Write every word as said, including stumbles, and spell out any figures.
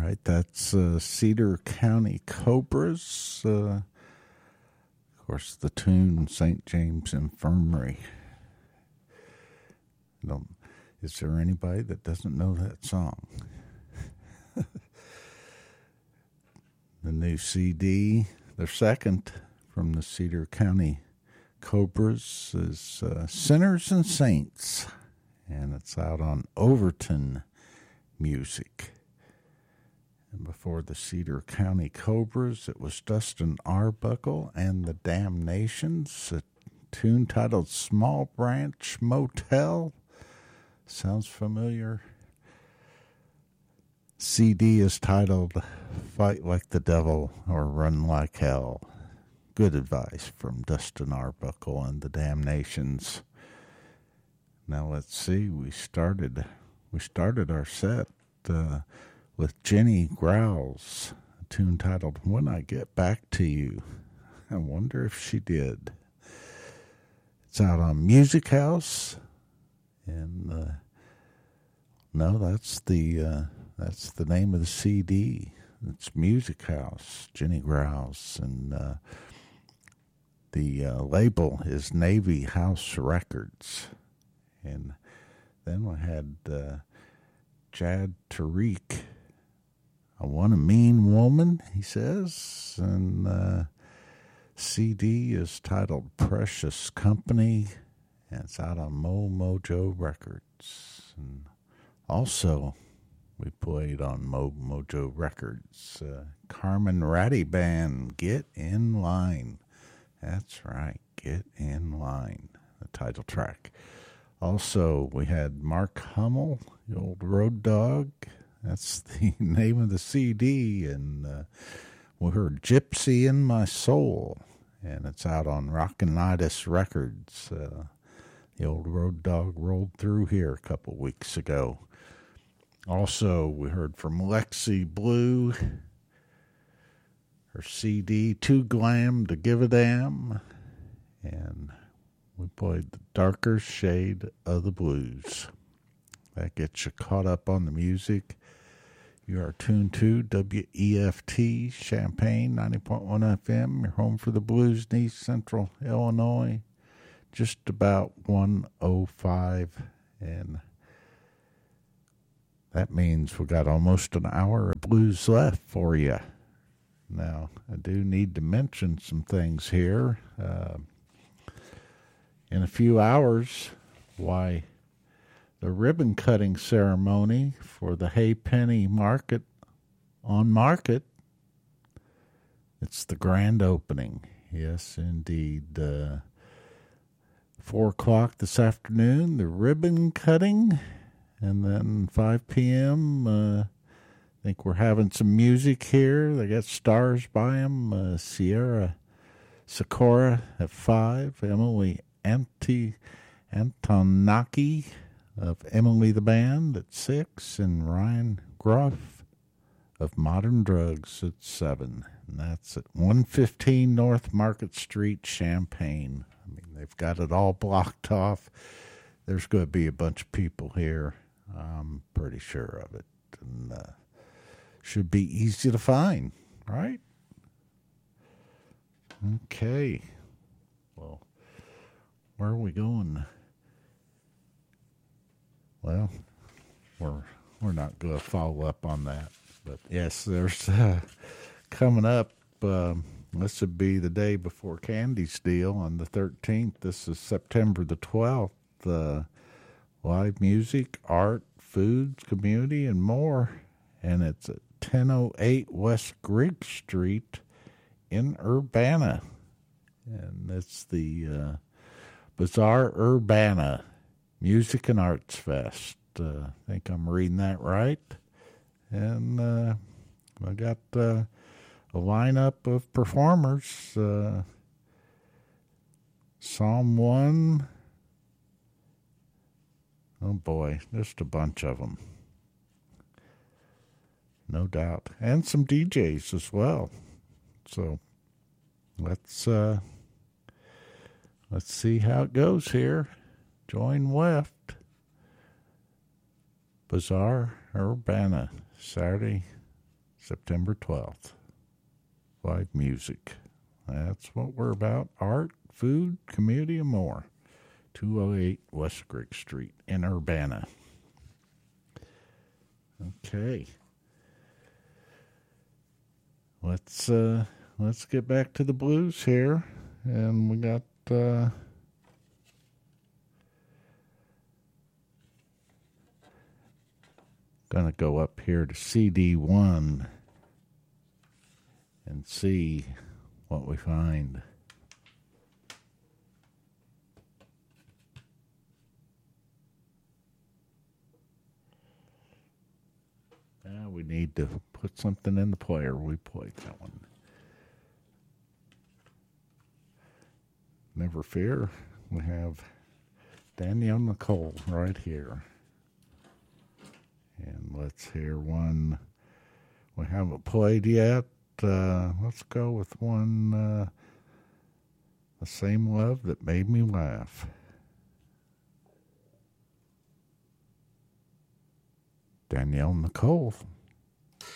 right, that's uh, Cedar County Cobras. Uh, of course, the tune Saint James Infirmary. Don't, is there anybody that doesn't know that song? The new C D, their second from the Cedar County Cobras, is uh, Sinners and Saints, and it's out on Overton Music. And before the Cedar County Cobras, it was Dustin Arbuckle and the Damnations, a tune titled Small Branch Motel. Sounds familiar. C D is titled Fight Like the Devil or Run Like Hell. Good advice from Dustin Arbuckle and the Damnations. Now let's see, we started we started our set uh, with Jenny Growls, a tune titled When I Get Back to You. I wonder if she did. It's out on Music House, and uh, no, that's the uh, that's the name of the C D. It's Music House, Jenny Growls, and uh, the uh, label is Navy House Records. And then we had uh, Jad Tariq, I Want a Mean Woman, he says, and uh, C D is titled Precious Company, and it's out on Mo Mojo Records. And also, we played on Mo Mojo Records, uh, Carmen Ratty Band, Get in Line. That's right, Get in Line, the title track. Also, we had Mark Hummel, the old Road Dog. That's the name of the C D. And uh, we heard Gypsy in My Soul, and it's out on Rockinitis Records. Uh, the old Road Dog rolled through here a couple weeks ago. Also, we heard from Lexi Blue, her C D, Too Glam to Give a Damn, and we played The Darker Shade of the Blues. That gets you caught up on the music. You are tuned to W E F T Champaign ninety point one F M, your home for the blues in East Central Illinois. Just about one oh five, and that means we got almost an hour of blues left for you. Now, I do need to mention some things here. Uh, in a few hours, why, the ribbon cutting ceremony for the Haypenny Market on Market. It's the grand opening. Yes, indeed. Uh, Four o'clock this afternoon, the ribbon cutting. And then five p.m., uh, I think we're having some music here. They got stars by them. Uh, Sierra Sakura at five. Emily Anti Antonaki of Emily the Band at six. And Ryan Groff of Modern Drugs at seven. And that's at one fifteen North Market Street, Champaign. I mean, they've got it all blocked off. There's going to be a bunch of people here. I'm pretty sure of it. And uh, should be easy to find, right? Okay. Well, where are we going? Well, we're we're not going to follow up on that. But yes, there's uh, coming up. Um, this would be the day before Candy's Deal on the thirteenth. This is September the twelfth. Uh, live music, art, foods, community, and more. And it's at ten oh eight West Grigg Street in Urbana. And it's the uh, Bazaar Urbana Music and Arts Fest. Uh, I think I'm reading that right. And uh, I got uh, a lineup of performers. Uh, Psalm one. Oh boy, just a bunch of them. No doubt. And some D Js as well. So let's uh, let's see how it goes here. Join Weft. Bazaar Urbana, Saturday, September twelfth. Live music. That's what we're about. Art, food, community, and more. two oh eight West Grigg Street in Urbana. Okay. Let's uh, let's get back to the blues here. And we got uh, gonna go up here to C D one and see what we find. Now we need to put something in the player. We played that one. Never fear. We have Danielle Nicole right here. And let's hear one we haven't played yet. Uh, let's go with one, uh, The Same Love That Made Me Laugh. Danielle Nicole.